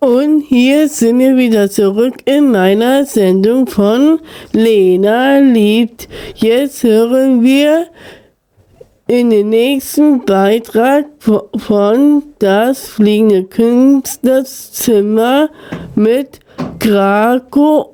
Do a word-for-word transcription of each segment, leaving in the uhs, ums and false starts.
Und hier sind wir wieder zurück in meiner Sendung von Lena liebt. Jetzt hören wir in den nächsten Beitrag von Das fliegende Künstlerzimmer mit Krako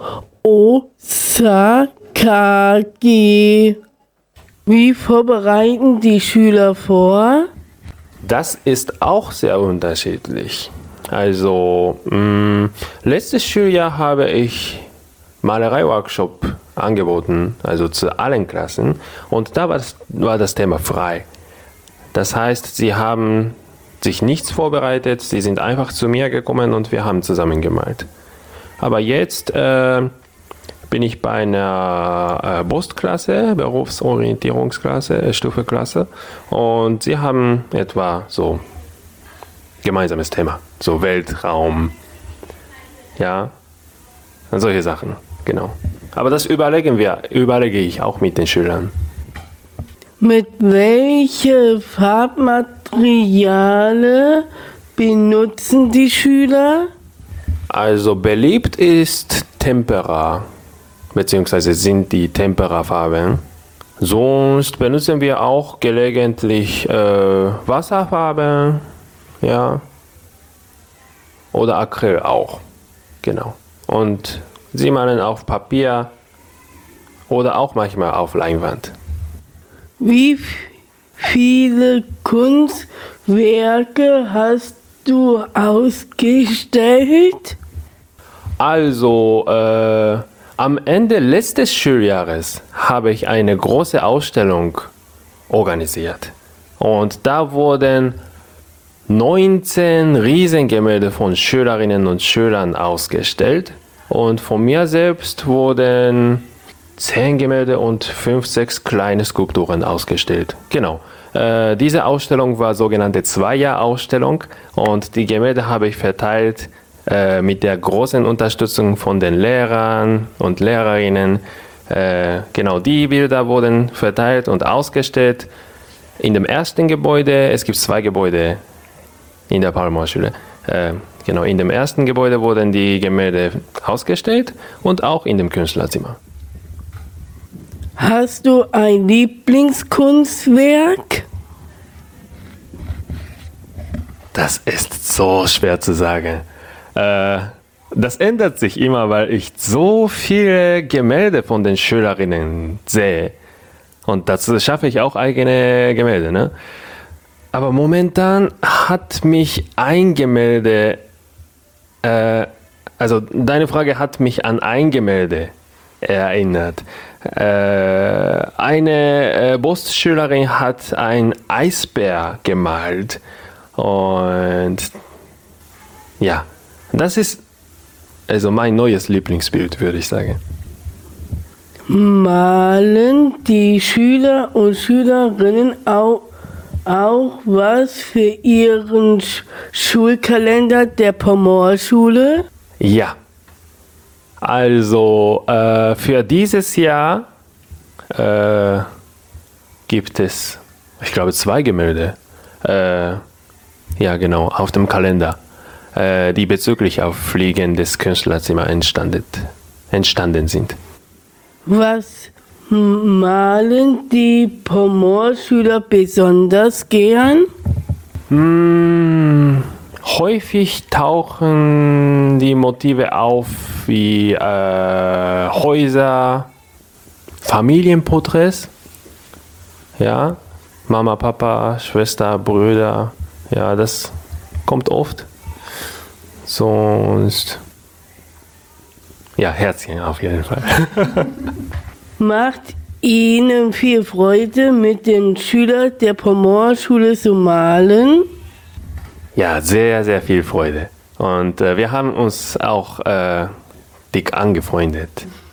Osakagi. Wie vorbereiten die Schüler vor? Das ist auch sehr unterschiedlich. Also, mh, letztes Schuljahr habe ich Malerei-Workshop angeboten, also zu allen Klassen. Und da war das, war das Thema frei. Das heißt, sie haben sich nichts vorbereitet, sie sind einfach zu mir gekommen und wir haben zusammen gemalt. Aber jetzt äh, bin ich bei einer äh, Brustklasse, Berufsorientierungsklasse, äh, Stufeklasse, und sie haben etwa so gemeinsames Thema, so Weltraum, ja, und solche Sachen, genau. Aber das überlegen wir, überlege ich auch mit den Schülern. Mit welchen Farbmaterialien benutzen die Schüler? Also beliebt ist Tempera, beziehungsweise sind die Tempera-Farben. Sonst benutzen wir auch gelegentlich äh, Wasserfarben, ja, oder Acryl auch, genau. Und sie malen auf Papier oder auch manchmal auf Leinwand. Wie viele Kunstwerke hast du ausgestellt? Also, äh, am Ende letztes Schuljahres habe ich eine große Ausstellung organisiert. Und da wurden neunzehn Riesengemälde von Schülerinnen und Schülern ausgestellt. Und von mir selbst wurden zehn Gemälde und fünf, sechs kleine Skulpturen ausgestellt. Genau. Äh, diese Ausstellung war sogenannte Zwei-Jahr-Ausstellung und die Gemälde habe ich verteilt äh, mit der großen Unterstützung von den Lehrern und Lehrerinnen. Äh, genau, die Bilder wurden verteilt und ausgestellt in dem ersten Gebäude. Es gibt zwei Gebäude in der Paul-Mohr-Schule. Äh, genau, in dem ersten Gebäude wurden die Gemälde ausgestellt und auch in dem Künstlerzimmer. Hast du ein Lieblingskunstwerk? Das ist so schwer zu sagen. Äh, das ändert sich immer, weil ich so viele Gemälde von den Schülerinnen sehe. Und dazu schaffe ich auch eigene Gemälde, ne? Aber momentan hat mich ein Gemälde, äh, also deine Frage hat mich an ein Gemälde erinnert. Äh, eine äh, Brustschülerin hat einen Eisbär gemalt und ja, das ist also mein neues Lieblingsbild, würde ich sagen. Malen die Schüler und Schülerinnen auch, auch was für ihren Sch- Schulkalender der Paul-Mohr-Schule? Ja. Also äh, für dieses Jahr äh, gibt es, ich glaube, zwei Gemälde, äh, ja genau, auf dem Kalender, äh, die bezüglich auf Fliegendes Künstlerzimmer entstanden, entstanden sind. Was malen die Paul-Mohr-Schüler besonders gern? Hm, häufig tauchen die Motive auf wie äh, Häuser, Familienporträts, ja, Mama, Papa, Schwester, Brüder, ja, das kommt oft. Sonst, ja, Herzchen auf jeden Fall. Macht Ihnen viel Freude, mit den Schülern der Paul-Mohr-Schule zu malen? Ja, sehr, sehr viel Freude. Und äh, wir haben uns auch äh, dick angefreundet.